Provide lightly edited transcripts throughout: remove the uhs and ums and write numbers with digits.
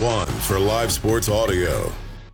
one for live sports audio.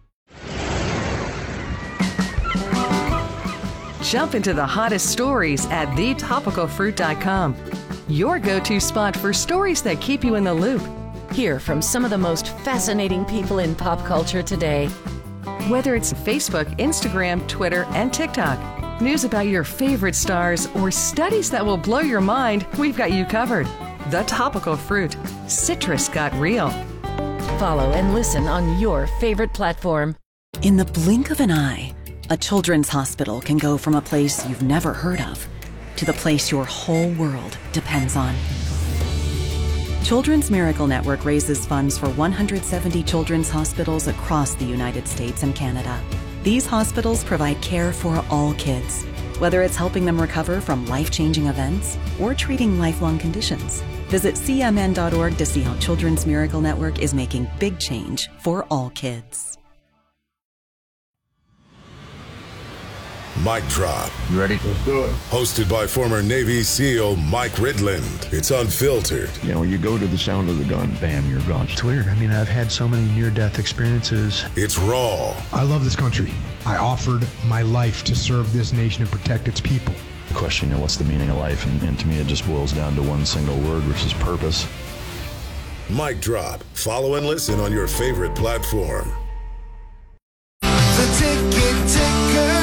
Jump into the hottest stories at thetopicalfruit.com. Your go-to spot for stories that keep you in the loop. Hear from some of the most fascinating people in pop culture today. Whether it's Facebook, Instagram, Twitter, and TikTok, news about your favorite stars, or studies that will blow your mind, we've got you covered. The Topical Fruit. Citrus got real. Follow and listen on your favorite platform. In the blink of an eye, a children's hospital can go from a place you've never heard of to the place your whole world depends on. Children's Miracle Network raises funds for 170 children's hospitals across the United States and Canada. These hospitals provide care for all kids, whether it's helping them recover from life-changing events or treating lifelong conditions. Visit cmn.org to see how Children's Miracle Network is making big change for all kids. Mic Drop. You ready? Let's do it. Hosted by former Navy SEAL Mike Ridland. It's unfiltered. You know, you go to the sound of the gun, bam, you're gone. It's weird. I mean, I've had so many near-death experiences. It's raw. I love this country. I offered my life to serve this nation and protect its people. The question, you know, what's the meaning of life? And to me, it just boils down to one single word, which is purpose. Mic Drop. Follow and listen on your favorite platform. The Ticket Ticker.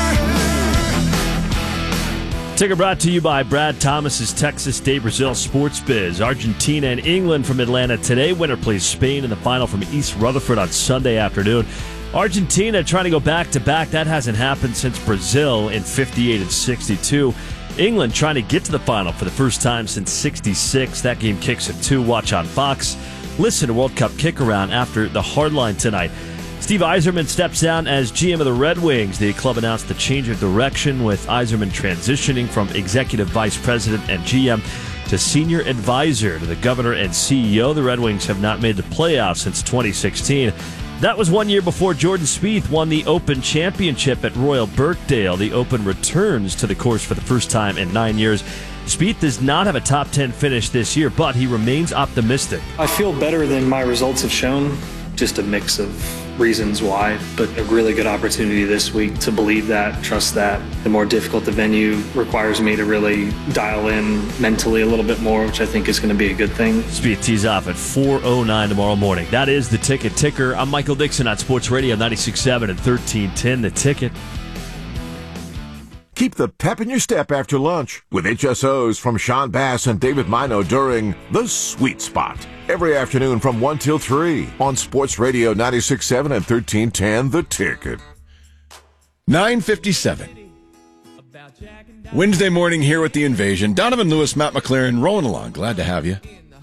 Ticker brought to you by Brad Thomas's Texas Day Brazil Sports Biz. Argentina and England from Atlanta today. Winner plays Spain in the final from East Rutherford on Sunday afternoon. Argentina trying to go back-to-back. That hasn't happened since Brazil in 58 and 62. England trying to get to the final for the first time since 66. That game kicks at 2. Watch on Fox. Listen to World Cup Kick-Around after the Hardline tonight. Steve Yzerman steps down as GM of the Red Wings. The club announced the change of direction, with Yzerman transitioning from executive vice president and GM to senior advisor to the governor and CEO. The Red Wings have not made the playoffs since 2016. That was 1 year before Jordan Spieth won the Open Championship at Royal Birkdale. The Open returns to the course for the first time in 9 years. Spieth does not have a top 10 finish this year, but he remains optimistic. I feel better than my results have shown. Just a mix of reasons why, but a really good opportunity this week to believe that, trust that. The more difficult the venue requires me to really dial in mentally a little bit more, which I think is going to be a good thing. Spieth tees off at 4:09 tomorrow morning. That is the Ticket Ticker. I'm Michael Dixon on Sports Radio 96.7 and 1310. The Ticket. Keep the pep in your step after lunch with HSOs from Sean Bass and David Mino during The Sweet Spot. Every afternoon from 1 till 3 on Sports Radio 96.7 and 1310, The Ticket. 9:57. Wednesday morning here with The Invasion. Donovan Lewis, Matt McLaren, rolling along. Glad to have you.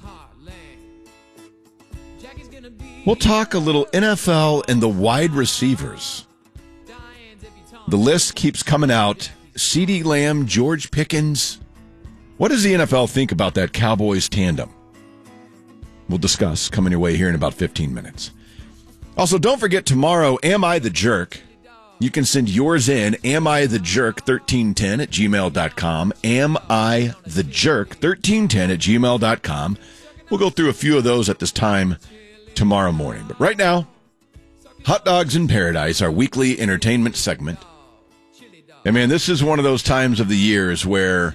We'll talk a little NFL and the wide receivers. The list keeps coming out. CeeDee Lamb, George Pickens. What does the NFL think about that Cowboys tandem? We'll discuss coming your way here in about 15 minutes. Also, don't forget tomorrow, Am I the Jerk? You can send yours in, amithejerk1310 at gmail.com. amithejerk1310 at gmail.com. We'll go through a few of those at this time tomorrow morning. But right now, Hot Dogs in Paradise, our weekly entertainment segment. I mean, this is one of those times of the years where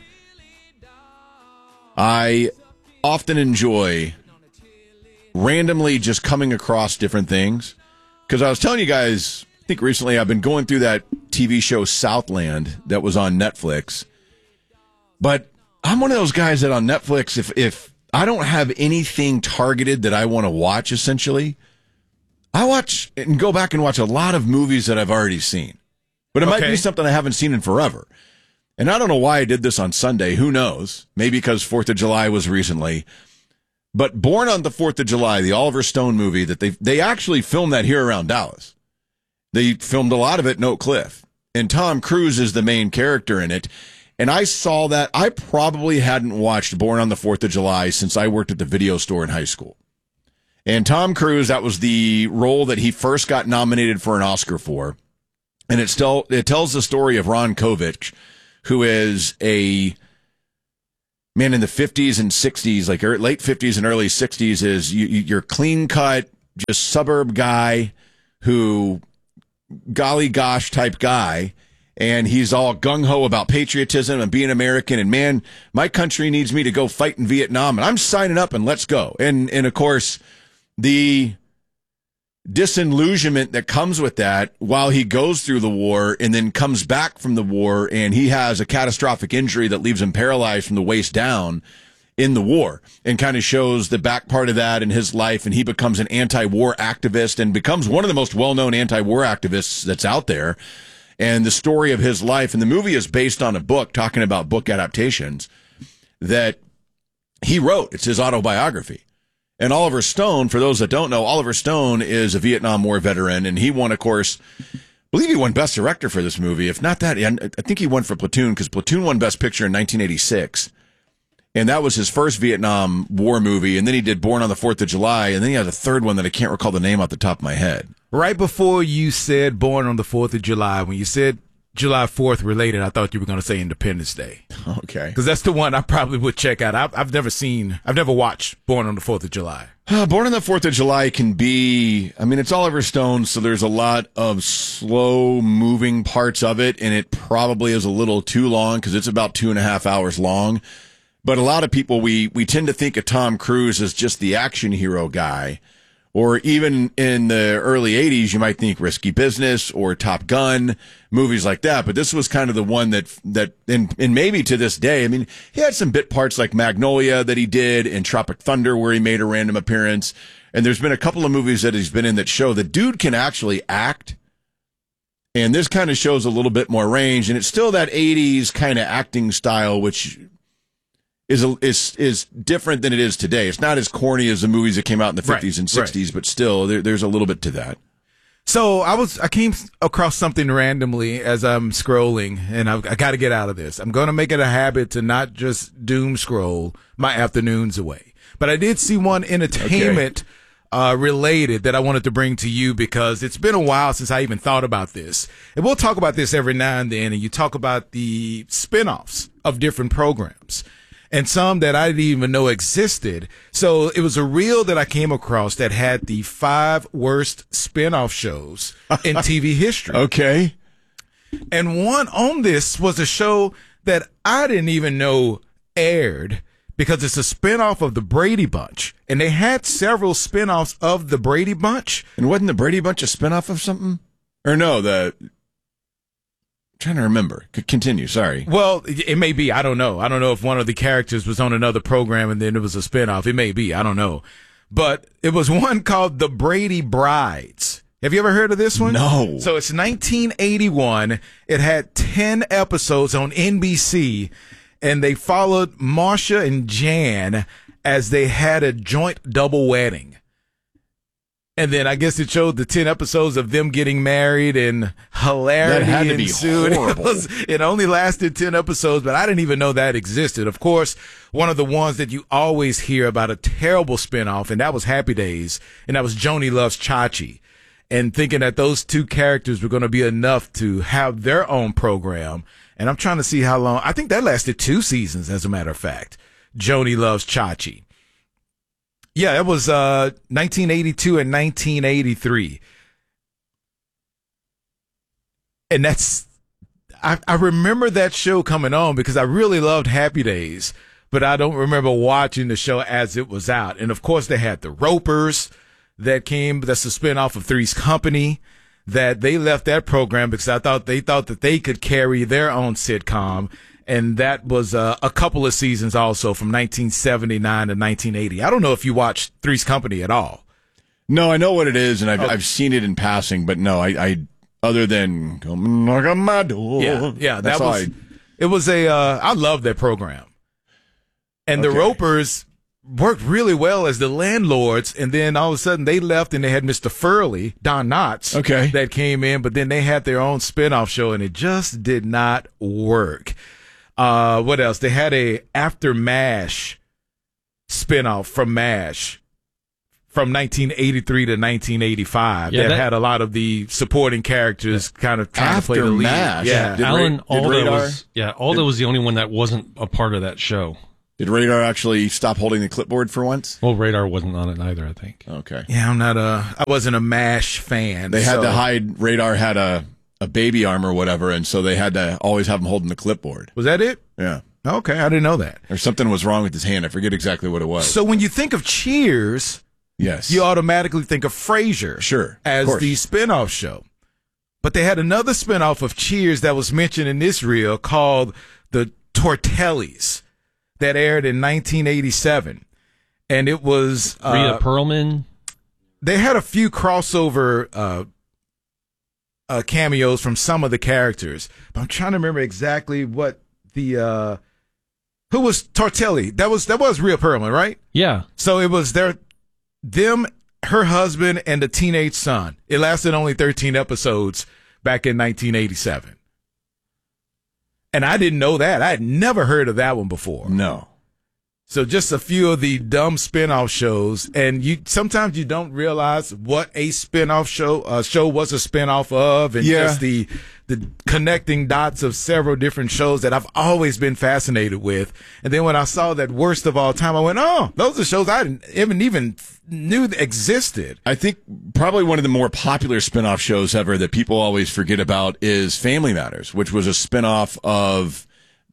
I often enjoy randomly just coming across different things. Because I was telling you guys, I think recently I've been going through that TV show Southland that was on Netflix. But I'm one of those guys that on Netflix, if I don't have anything targeted that I want to watch, essentially, I watch and go back and watch a lot of movies that I've already seen. But it might be something I haven't seen in forever. And I don't know why I did this on Sunday. Who knows? Maybe because 4th of July was recently. But Born on the 4th of July, the Oliver Stone movie, that they actually filmed that here around Dallas. They filmed a lot of it in Oak Cliff. And Tom Cruise is the main character in it. And I saw that. I probably hadn't watched Born on the 4th of July since I worked at the video store in high school. And Tom Cruise, that was the role that he first got nominated for an Oscar for. And it tells the story of Ron Kovic, who is a man in the 50s and 60s, like late 50s and early 60s, is you're clean cut, just suburb guy who, golly gosh type guy, and he's all gung-ho about patriotism and being American, and man, my country needs me to go fight in Vietnam, and I'm signing up and let's go. And of course, the disillusionment that comes with that while he goes through the war and then comes back from the war, and he has a catastrophic injury that leaves him paralyzed from the waist down in the war, and kind of shows the back part of that in his life, and he becomes an anti-war activist and becomes one of the most well-known anti-war activists that's out there. And the story of his life, and the movie is based on a book, talking about book adaptations that he wrote. It's his autobiography. And Oliver Stone, for those that don't know, Oliver Stone is a Vietnam War veteran, and he won, of course, I believe he won Best Director for this movie. If not that, I think he won for Platoon, because Platoon won Best Picture in 1986. And that was his first Vietnam War movie. And then he did Born on the 4th of July. And then he had a third one that I can't recall the name off the top of my head. Right before you said Born on the 4th of July, when you said July 4th related, I thought you were going to say Independence Day. Okay. Because that's the one I probably would check out. I've never watched Born on the 4th of July. Born on the 4th of July can be, I mean, it's Oliver Stone, so there's a lot of slow moving parts of it. And it probably is a little too long because it's about 2.5 hours long. But a lot of people, we tend to think of Tom Cruise as just the action hero guy. Or even in the early 80s, you might think Risky Business or Top Gun, movies like that. But this was kind of the one that and maybe to this day, I mean, he had some bit parts like Magnolia that he did, and Tropic Thunder where he made a random appearance. And there's been a couple of movies that he's been in that show the dude can actually act. And this kind of shows a little bit more range. And it's still that 80s kind of acting style, which is different than it is today. It's not as corny as the movies that came out in the 50s and 60s, but still there's a little bit to that. So I came across something randomly as I'm scrolling, and I got to get out of this. I'm going to make it a habit to not just doom scroll my afternoons away. But I did see one entertainment related that I wanted to bring to you because it's been a while since I even thought about this. And we'll talk about this every now and then, and you talk about the spinoffs of different programs. And some that I didn't even know existed. So it was a reel that I came across that had the 5 worst spinoff shows in TV history. Okay. And one on this was a show that I didn't even know aired because it's a spinoff of the Brady Bunch. And they had several spinoffs of the Brady Bunch. And wasn't the Brady Bunch a spinoff of something? Or no, trying to remember. Continue. Sorry. Well, it may be. I don't know. I don't know if one of the characters was on another program and then it was a spinoff. It may be. I don't know. But it was one called The Brady Brides. Have you ever heard of this one? No. So it's 1981. It had 10 episodes on NBC, and they followed Marsha and Jan as they had a joint double wedding. And then I guess it showed the 10 episodes of them getting married and hilarity that had to ensued. Be horrible. It only lasted 10 episodes, but I didn't even know that existed. Of course, one of the ones that you always hear about a terrible spinoff, and that was Happy Days, and that was Joni Loves Chachi. And thinking that those two characters were going to be enough to have their own program. And I'm trying to see how long. I think that lasted 2 seasons, as a matter of fact. Joni Loves Chachi. Yeah, it was 1982 and 1983. And I remember that show coming on because I really loved Happy Days, but I don't remember watching the show as it was out. And of course, they had the Ropers that came, that's a spinoff of Three's Company, that they left that program because they thought that they could carry their own sitcom. And that was a couple of seasons also from 1979 to 1980. I don't know if you watched Three's Company at all. No, I know what it is, and I've seen it in passing, but no, I other than come knock on my door. Yeah, that was. It was I love that program, and the Ropers worked really well as the landlords, and then all of a sudden they left, and they had Mr. Furley, Don Knotts, that came in, but then they had their own spinoff show, and it just did not work. What else? They had a After MASH spinoff from MASH from 1983 to 1985 that had a lot of the supporting characters kind of trying to play the lead. MASH. Yeah, Alan Alda was the only one that wasn't a part of that show. Did Radar actually stop holding the clipboard for once? Well, Radar wasn't on it either, I think. Okay. Yeah, I wasn't a MASH fan. They had to hide, Radar had a baby arm or whatever, and so they had to always have him holding the clipboard. Was that it? Yeah. Okay, I didn't know that. Or something was wrong with his hand. I forget exactly what it was. So when you think of Cheers, yes, you automatically think of Frasier. Sure. As the spinoff show. But they had another spinoff of Cheers that was mentioned in this reel called The Tortellis that aired in 1987. And it was Rhea Perlman. They had a few crossover cameos from some of the characters. But I'm trying to remember exactly what the who was Tortelli? That was Rhea Perlman, right? Yeah. So it was them, her husband, and the teenage son. It lasted only 13 episodes back in 1987. And I didn't know that. I had never heard of that one before. No. So just a few of the dumb spin-off shows, and sometimes you don't realize what a spin-off show was a spin-off of, and just the connecting dots of several different shows that I've always been fascinated with. And then when I saw that Worst of All Time, I went, oh, those are shows I didn't even knew existed. I think probably one of the more popular spin-off shows ever that people always forget about is Family Matters, which was a spin-off of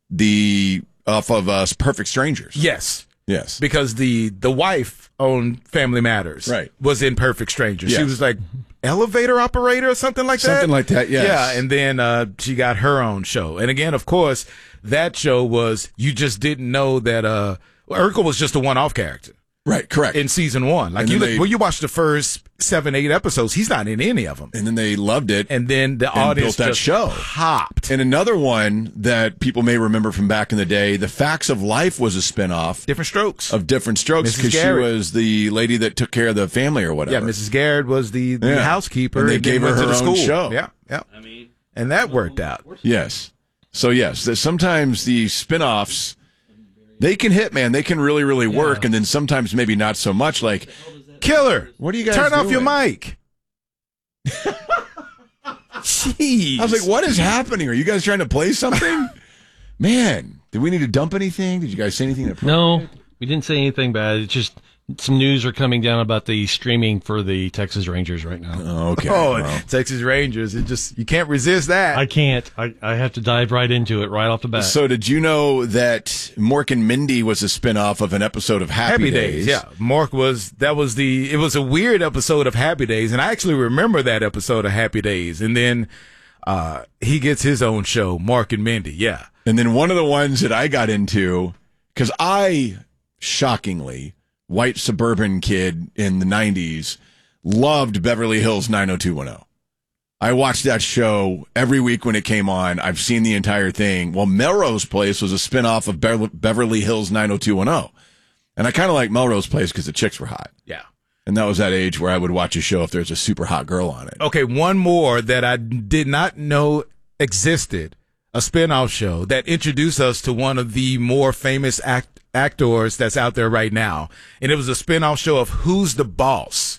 Perfect Strangers. Yes. Yes. Because the wife owned Family Matters. Right. Was in Perfect Strangers. Yes. She was like elevator operator or something like that. Something like that, yes. Yeah, and then she got her own show. And again, of course, that show was, you just didn't know that Urkel was just a one-off character. Right, correct. In season one. Like you watch the first 7-8 episodes, he's not in any of them. And then they loved it. And then the audience built that show. Hopped. And another one that people may remember from back in the day, The Facts of Life was a spinoff. Different Strokes. Of Different Strokes, because she was the lady that took care of the family or whatever. Yeah, Mrs. Garrett was the housekeeper. And they gave her her own show. Yeah. And that worked out. Yes. So yes, sometimes the spinoffs, they can hit, man. They can really, really work, and then sometimes maybe not so much. Like, Killer, what are you guys turn doing? off your mic. Jeez. I was like, what is happening? Are you guys trying to play something? Man, did we need to dump anything? Did you guys say anything? No, we didn't say anything bad. It's just some news are coming down about the streaming for the Texas Rangers right now. Oh, okay. Texas Rangers. You can't resist that. I can't. I have to dive right into it right off the bat. So did you know that Mork and Mindy was a spinoff of an episode of Happy Days? Yeah. Mork it was a weird episode of Happy Days, and I actually remember that episode of Happy Days. And then he gets his own show, Mork and Mindy. Yeah. And then one of the ones that I got into, because I, shockingly, white suburban kid in the 90s, loved Beverly Hills 90210. I watched that show every week when it came on. I've seen the entire thing. Well, Melrose Place was a spinoff of Beverly Hills 90210. And I kind of like Melrose Place because the chicks were hot. Yeah. And that was that age where I would watch a show if there's a super hot girl on it. Okay, one more that I did not know existed, a spinoff show that introduced us to one of the more famous actors that's out there right now. And it was a spinoff show of Who's the Boss?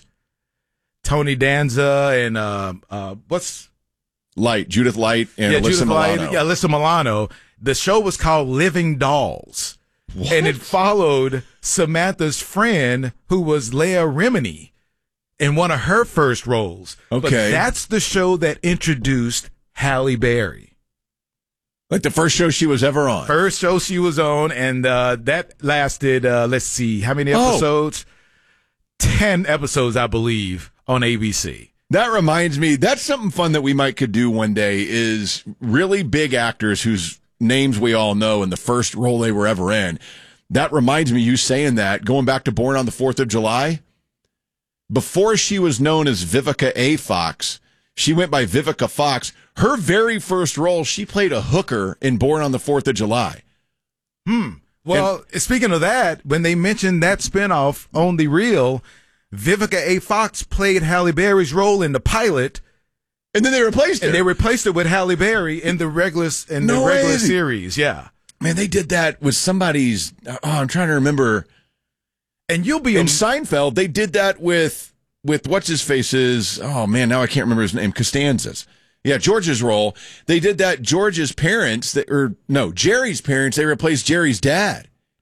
Tony Danza and what's Judith Light and Alyssa Milano. Yeah, Alyssa Milano. The show was called Living Dolls. What? And it followed Samantha's friend, who was Leah Remini, in one of her first roles. Okay. But that's the show that introduced Halle Berry. Like the first show she was ever on. First show she was on, and that lasted, let's see, how many episodes? 10 episodes, I believe, on ABC. That reminds me, that's something fun that we could do one day, is really big actors whose names we all know and the first role they were ever in. That reminds me, you saying that, going back to Born on the 4th of July, before she was known as Vivica A. Fox, she went by Vivica Fox. Her very first role, she played a hooker in Born on the 4th of July. Well, speaking of that, when they mentioned that spinoff on the reel, Vivica A. Fox played Halle Berry's role in the pilot. And then they replaced her. And they replaced it with Halle Berry in the regular series. Yeah. Man, they did that with somebody's, I'm trying to remember. And you'll be in Seinfeld, they did that with what's his face's, oh man, now I can't remember his name, Costanza's. Yeah, George's role. They did that. Jerry's parents, they replaced Jerry's dad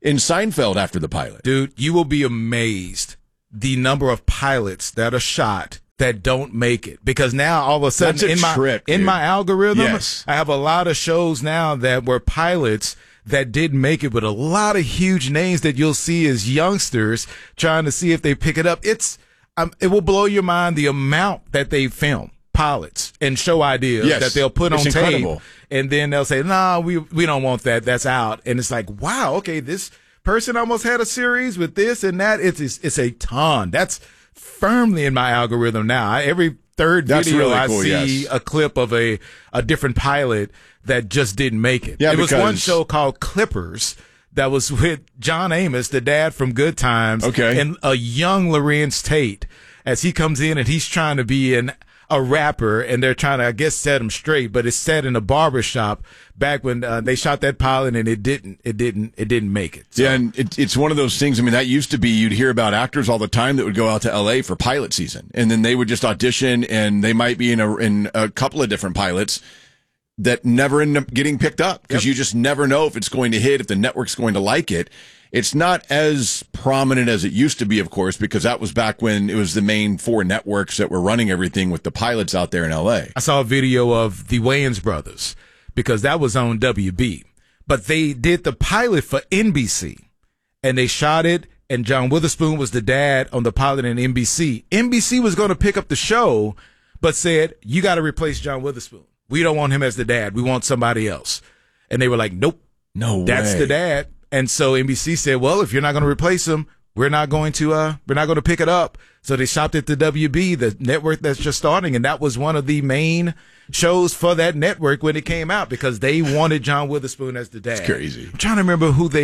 in Seinfeld after the pilot. Dude, you will be amazed the number of pilots that are shot that don't make it, because now all of a sudden in my algorithm, yes. I have a lot of shows now that were pilots that didn't make it, with a lot of huge names that you'll see as youngsters trying to see if they pick it up. It will blow your mind the amount that they film pilots and show ideas that they'll put on incredible. tape, and then they'll say, "No, we don't want that. That's out." And it's like, wow, okay, this person almost had a series with this and that. It's a ton. That's firmly in my algorithm now. Every third video really I cool, see a clip of a different pilot that just didn't make it. Yeah, it was one show called Clippers that was with John Amos, the dad from Good Times, and a young Lorenz Tate, as he comes in and he's trying to be a rapper, and they're trying to, I guess, set him straight, but it's set in a barbershop back when they shot that pilot, and it didn't make it. So. Yeah, and it's one of those things. I mean, that used to be, you'd hear about actors all the time that would go out to LA for pilot season, and then they would just audition, and they might be in a couple of different pilots that never end up getting picked up, because you just never know if it's going to hit, if the network's going to like it. It's not as prominent as it used to be, of course, because that was back when it was the main 4 networks that were running everything with the pilots out there in LA. I saw a video of the Wayans brothers, because that was on WB, but they did the pilot for NBC, and they shot it, and John Witherspoon was the dad on the pilot in NBC. NBC was going to pick up the show, but said, "You got to replace John Witherspoon. We don't want him as the dad. We want somebody else." And they were like, "Nope, that's the dad." And so NBC said, "Well, if you're not going to replace him, we're not going to pick it up." So they shopped it to WB, the network that's just starting, and that was one of the main shows for that network when it came out, because they wanted John Witherspoon as the dad. It's crazy. I'm trying to remember who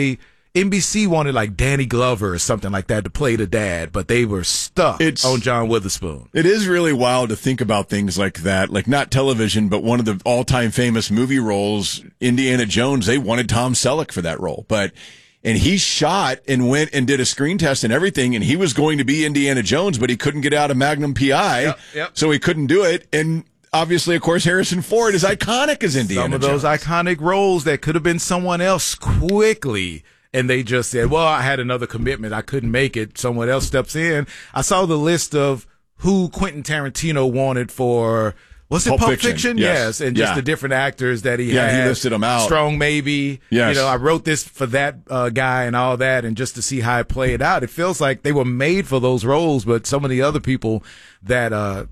NBC wanted, like Danny Glover or something like that to play the dad, but they were stuck on John Witherspoon. It is really wild to think about things like that, like not television, but one of the all-time famous movie roles, Indiana Jones, they wanted Tom Selleck for that role, and he shot and went and did a screen test and everything, and he was going to be Indiana Jones, but he couldn't get out of Magnum P.I., so he couldn't do it, and obviously, of course, Harrison Ford is iconic as Indiana Some of Jones. those iconic roles that could have been someone else quickly, and they just said, "Well, I had another commitment. I couldn't make it. Someone else steps in." I saw the list of who Quentin Tarantino wanted for, was it Pulp Fiction? Yes. And just the different actors that he had. Yeah, he listed them out. Strong Maybe. Yes. I wrote this for that guy and all that, and just to see how it played out. It feels like they were made for those roles, but some of the other people that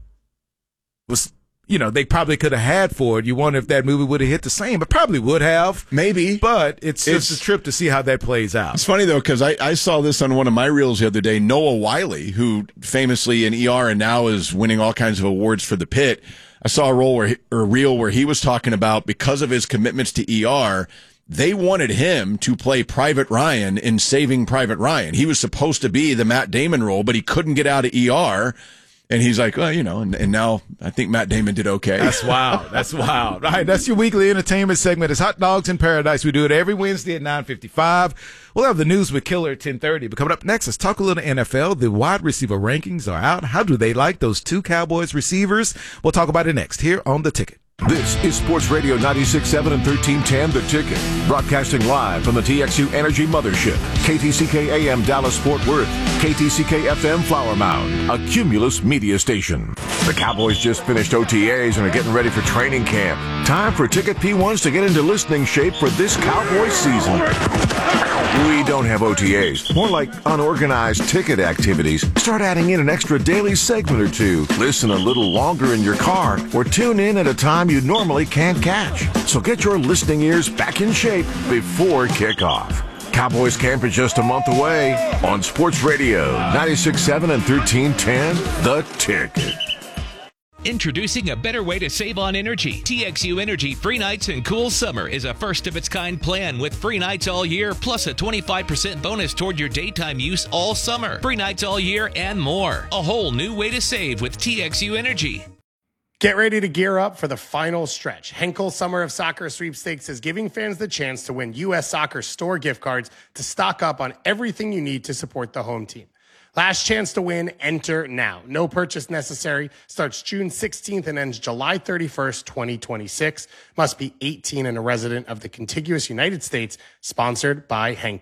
they probably could have had for it. You wonder if that movie would have hit the same. It probably would have. Maybe. But it's just a trip to see how that plays out. It's funny, though, because I saw this on one of my reels the other day. Noah Wiley, who famously in ER and now is winning all kinds of awards for The Pit. I saw a reel where he was talking about, because of his commitments to ER, they wanted him to play Private Ryan in Saving Private Ryan. He was supposed to be the Matt Damon role, but he couldn't get out of ER. And he's like, well, and now I think Matt Damon did okay. That's wild. That's wild. All right, that's your weekly entertainment segment. It's Hot Dogs in Paradise. We do it every Wednesday at 9:55. We'll have the news with Killer at 10:30. But coming up next, let's talk a little NFL. The wide receiver rankings are out. How do they like those 2 Cowboys receivers? We'll talk about it next here on The Ticket. This is Sports Radio 96.7 and 1310 The Ticket. Broadcasting live from the TXU Energy Mothership. KTCK AM Dallas Fort Worth. KTCK FM Flower Mound. A Cumulus media station. The Cowboys just finished OTAs and are getting ready for training camp. Time for Ticket P1s to get into listening shape for this Cowboys season. We don't have OTAs, more like unorganized ticket activities. Start adding in an extra daily segment or two. Listen a little longer in your car, or tune in at a time you normally can't catch. So get your listening ears back in shape before kickoff. Cowboys camp is just a month away on Sports Radio 96.7 and 1310 The Ticket. Introducing a better way to save on energy. TXU Energy Free Nights and Cool Summer is a first-of-its-kind plan with free nights all year, plus a 25% bonus toward your daytime use all summer. Free nights all year and more. A whole new way to save with TXU Energy. Get ready to gear up for the final stretch. Henkel Summer of Soccer Sweepstakes is giving fans the chance to win U.S. Soccer store gift cards to stock up on everything you need to support the home team. Last chance to win, enter now. No purchase necessary. Starts June 16th and ends July 31st, 2026. Must be 18 and a resident of the contiguous United States. Sponsored by Henkel.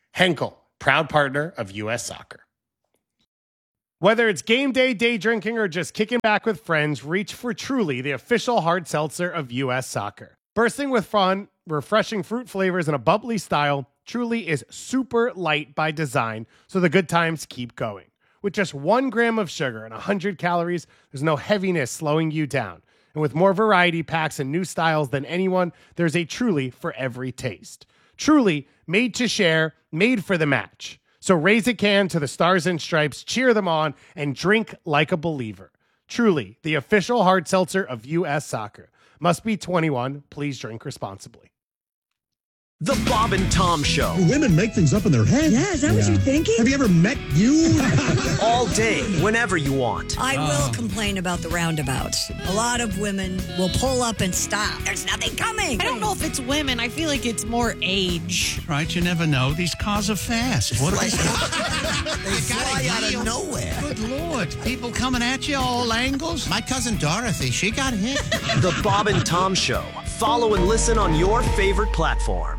Henkel, proud partner of U.S. Soccer. Whether it's game day, day drinking, or just kicking back with friends, reach for Truly, the official hard seltzer of U.S. Soccer. Bursting with fun, refreshing fruit flavors, and a bubbly style, Truly is super light by design, so the good times keep going. With just 1 gram of sugar and 100 calories, there's no heaviness slowing you down. And with more variety packs and new styles than anyone, there's a Truly for every taste. Truly, made to share, made for the match. So raise a can to the Stars and Stripes, cheer them on, and drink like a believer. Truly, the official hard seltzer of U.S. Soccer. Must be 21. Please drink responsibly. The Bob and Tom Show. Women make things up in their head. Yeah, is that what you're thinking? Have you ever met you? All day, whenever you want. I will complain about the roundabouts. A lot of women will pull up and stop. There's nothing coming. I don't know if it's women. I feel like it's more age. Right, you never know. These cars are fast. What are they? They fly out of nowhere. Good Lord. People coming at you all angles. My cousin Dorothy, she got hit. The Bob and Tom Show. Follow and listen on your favorite platform.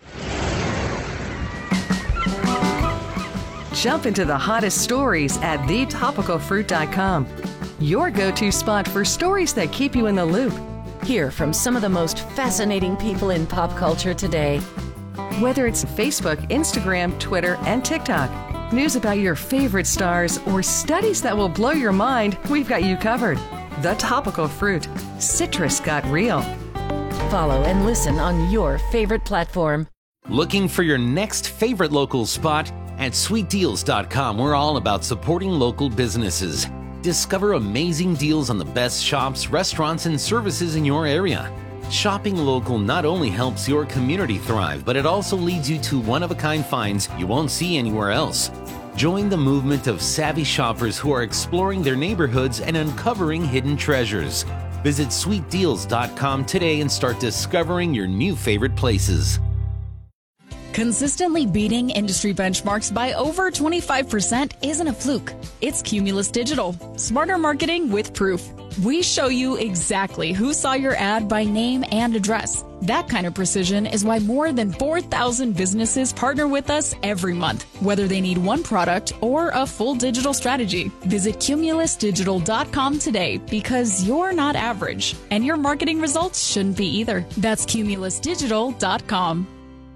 Jump into the hottest stories at thetopicalfruit.com. Your go-to spot for stories that keep you in the loop. Hear from some of the most fascinating people in pop culture today. Whether it's Facebook, Instagram, Twitter, and TikTok, news about your favorite stars, or studies that will blow your mind, we've got you covered. The Topical Fruit. Citrus got real. Follow and listen on your favorite platform. Looking for your next favorite local spot? At sweetdeals.com, we're all about supporting local businesses. Discover amazing deals on the best shops, restaurants, and services in your area. Shopping local not only helps your community thrive, but it also leads you to one-of-a-kind finds you won't see anywhere else. Join the movement of savvy shoppers who are exploring their neighborhoods and uncovering hidden treasures. Visit sweetdeals.com today and start discovering your new favorite places. Consistently beating industry benchmarks by over 25% isn't a fluke. It's Cumulus Digital. Smarter marketing with proof. We show you exactly who saw your ad by name and address. That kind of precision is why more than 4,000 businesses partner with us every month, whether they need one product or a full digital strategy. Visit cumulusdigital.com today because you're not average, and your marketing results shouldn't be either. That's cumulusdigital.com.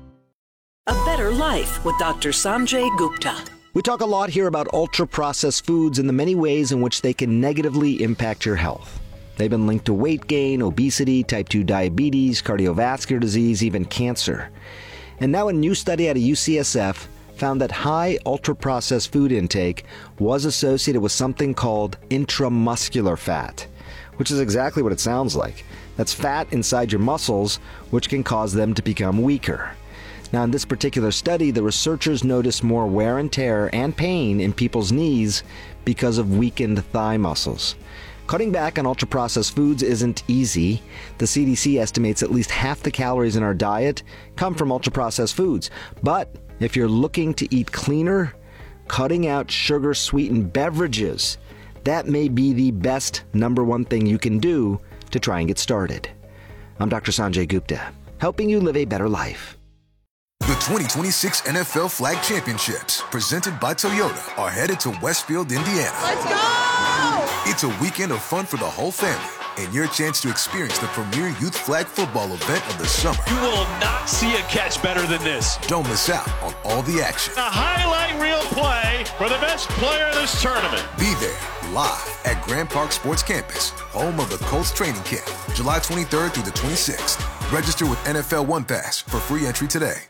A Better Life with Dr. Sanjay Gupta. We talk a lot here about ultra-processed foods and the many ways in which they can negatively impact your health. They've been linked to weight gain, obesity, type 2 diabetes, cardiovascular disease, even cancer. And now a new study out of UCSF found that high ultra-processed food intake was associated with something called intramuscular fat, which is exactly what it sounds like. That's fat inside your muscles, which can cause them to become weaker. Now, in this particular study, the researchers noticed more wear and tear and pain in people's knees because of weakened thigh muscles. Cutting back on ultra-processed foods isn't easy. The CDC estimates at least half the calories in our diet come from ultra-processed foods. But if you're looking to eat cleaner, cutting out sugar-sweetened beverages, that may be the best #1 thing you can do to try and get started. I'm Dr. Sanjay Gupta, helping you live a better life. The 2026 NFL Flag Championships, presented by Toyota, are headed to Westfield, Indiana. Let's go! It's a weekend of fun for the whole family and your chance to experience the premier youth flag football event of the summer. You will not see a catch better than this. Don't miss out on all the action. A highlight reel play for the best player of this tournament. Be there live at Grand Park Sports Campus, home of the Colts training camp, July 23rd through the 26th. Register with NFL One Pass for free entry today.